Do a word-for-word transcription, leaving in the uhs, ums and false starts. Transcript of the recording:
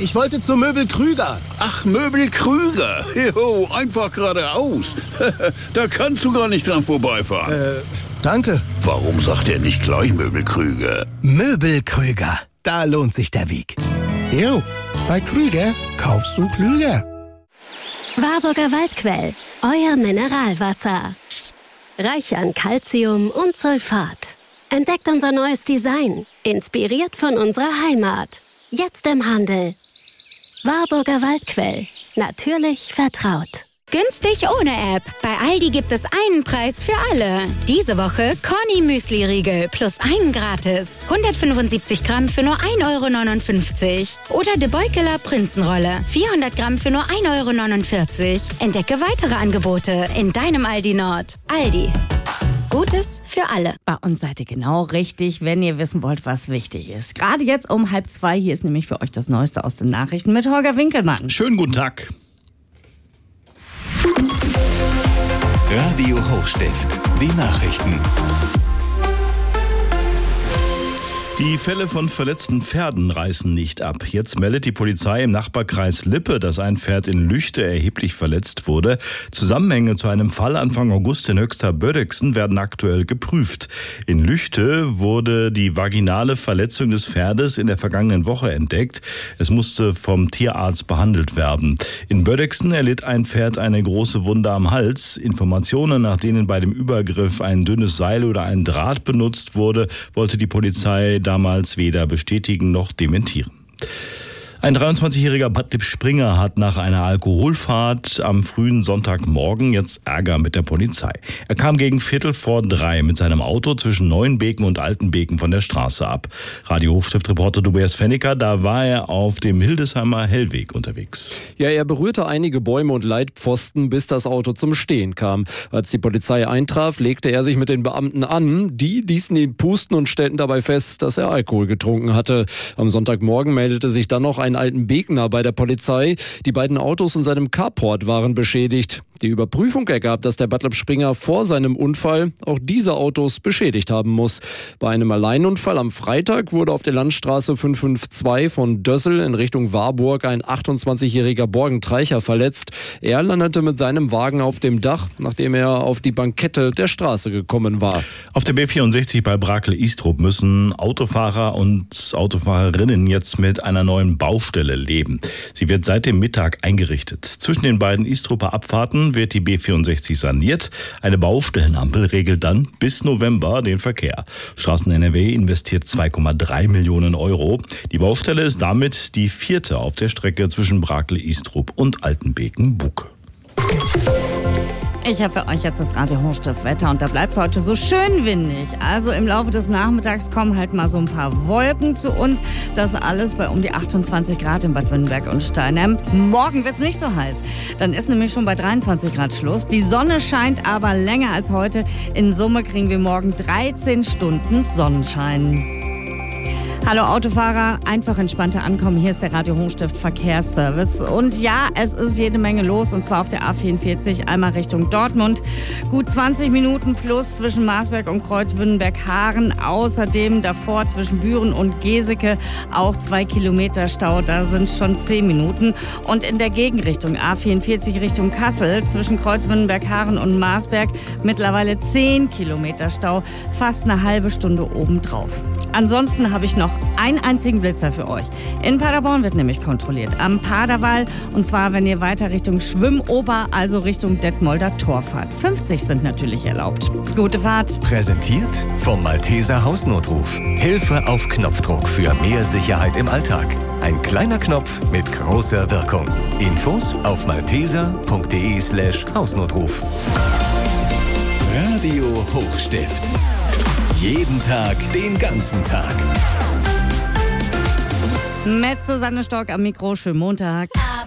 ich wollte zu Möbel Krüger. Ach, Möbel Krüger. Jo, einfach geradeaus. Da kannst du gar nicht dran vorbeifahren. Äh, danke. Warum sagt er nicht gleich Möbel Krüger? Möbel Krüger. Da lohnt sich der Weg. Jo, bei Krüger kaufst du klüger. Warburger Waldquell, euer Mineralwasser. Reich an Calcium und Sulfat. Entdeckt unser neues Design, inspiriert von unserer Heimat. Jetzt im Handel. Warburger Waldquell, natürlich vertraut. Günstig ohne App. Bei Aldi gibt es einen Preis für alle. Diese Woche Conny Müsli-Riegel plus einen gratis. hundertfünfundsiebzig Gramm für nur ein Euro neunundfünfzig. Oder De Beukeler Prinzenrolle. vierhundert Gramm für nur ein Euro neunundvierzig. Entdecke weitere Angebote in deinem Aldi Nord. Aldi. Gutes für alle. Bei uns seid ihr genau richtig, wenn ihr wissen wollt, was wichtig ist. Gerade jetzt um halb zwei, hier ist nämlich für euch das Neueste aus den Nachrichten mit Holger Winkelmann. Schönen guten Tag. Radio Hochstift, die Nachrichten. Die Fälle von verletzten Pferden reißen nicht ab. Jetzt meldet die Polizei im Nachbarkreis Lippe, dass ein Pferd in Lüchte erheblich verletzt wurde. Zusammenhänge zu einem Fall Anfang August in Höxter-Bödexen werden aktuell geprüft. In Lüchte wurde die vaginale Verletzung des Pferdes in der vergangenen Woche entdeckt. Es musste vom Tierarzt behandelt werden. In Bödexen erlitt ein Pferd eine große Wunde am Hals. Informationen, nach denen bei dem Übergriff ein dünnes Seil oder ein Draht benutzt wurde, wollte die Polizei damals weder bestätigen noch dementieren. Ein dreiundzwanzigjähriger Bad Lippspringe hat nach einer Alkoholfahrt am frühen Sonntagmorgen jetzt Ärger mit der Polizei. Er kam gegen Viertel vor drei mit seinem Auto zwischen Neuenbeken und Altenbeken von der Straße ab. Radio Hochstift-Reporter Tobias Fennicker, da war er auf dem Hildesheimer Hellweg unterwegs. Ja, er berührte einige Bäume und Leitpfosten, bis das Auto zum Stehen kam. Als die Polizei eintraf, legte er sich mit den Beamten an. Die ließen ihn pusten und stellten dabei fest, dass er Alkohol getrunken hatte. Am Sonntagmorgen meldete sich dann noch ein Altenbekener bei der Polizei. Die beiden Autos in seinem Carport waren beschädigt. Die Überprüfung ergab, dass der Bad Lippspringe vor seinem Unfall auch diese Autos beschädigt haben muss. Bei einem Alleinunfall am Freitag wurde auf der Landstraße fünf fünf zwei von Dössel in Richtung Warburg ein achtundzwanzigjähriger Borgentreicher verletzt. Er landete mit seinem Wagen auf dem Dach, nachdem er auf die Bankette der Straße gekommen war. Auf der B vierundsechzig bei Brakel-Istrup müssen Autofahrer und Autofahrerinnen jetzt mit einer neuen Baustelle leben. Sie wird seit dem Mittag eingerichtet. Zwischen den beiden Istruper Abfahrten wird die B vierundsechzig saniert. Eine Baustellenampel regelt dann bis November den Verkehr. Straßen N R W investiert zwei Komma drei Millionen Euro. Die Baustelle ist damit die vierte auf der Strecke zwischen Brakel-Istrup und Altenbeken-Buke. Ich habe für euch jetzt das Radio Hochstift-Wetter und da bleibt es heute so schön windig. Also im Laufe des Nachmittags kommen halt mal so ein paar Wolken zu uns. Das alles bei um die achtundzwanzig Grad in Bad Wünnenberg und Steinheim. Morgen wird es nicht so heiß. Dann ist nämlich schon bei dreiundzwanzig Grad Schluss. Die Sonne scheint aber länger als heute. In Summe kriegen wir morgen dreizehn Stunden Sonnenschein. Hallo Autofahrer, einfach entspannter ankommen. Hier ist der Radio Hochstift Verkehrsservice. Und ja, es ist jede Menge los und zwar auf der A vierundvierzig, einmal Richtung Dortmund. Gut zwanzig Minuten plus zwischen Marsberg und Kreuzwünnenberg-Haaren. Außerdem davor zwischen Büren und Geseke auch zwei Kilometer Stau. Da sind schon zehn Minuten. Und in der Gegenrichtung A vierundvierzig Richtung Kassel zwischen Kreuzwünnenberg-Haaren und Marsberg mittlerweile zehn Kilometer Stau. Fast eine halbe Stunde obendrauf. Ansonsten habe ich noch einen einzigen Blitzer für euch. In Paderborn wird nämlich kontrolliert. Am Paderwall. Und zwar, wenn ihr weiter Richtung Schwimmober, also Richtung Detmolder Tor fahrt. fünfzig sind natürlich erlaubt. Gute Fahrt. Präsentiert vom Malteser Hausnotruf. Hilfe auf Knopfdruck für mehr Sicherheit im Alltag. Ein kleiner Knopf mit großer Wirkung. Infos auf malteser.de slash Hausnotruf. Radio Hochstift. Jeden Tag, den ganzen Tag. Mit Susanne Stock am Mikro. Schönen Montag.